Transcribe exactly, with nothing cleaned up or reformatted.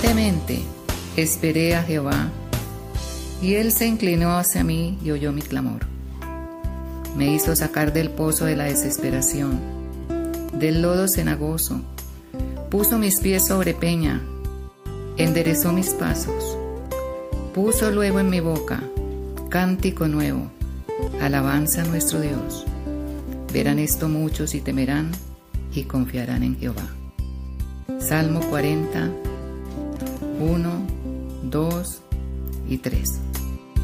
Pacientemente esperé a Jehová, y Él se inclinó hacia mí y oyó mi clamor. Me hizo sacar del pozo de la desesperación, del lodo cenagoso. Puso mis pies sobre peña, enderezó mis pasos. Puso luego en mi boca cántico nuevo, alabanza a nuestro Dios. Verán esto muchos y temerán y confiarán en Jehová. Salmo cuarenta, uno, dos y tres.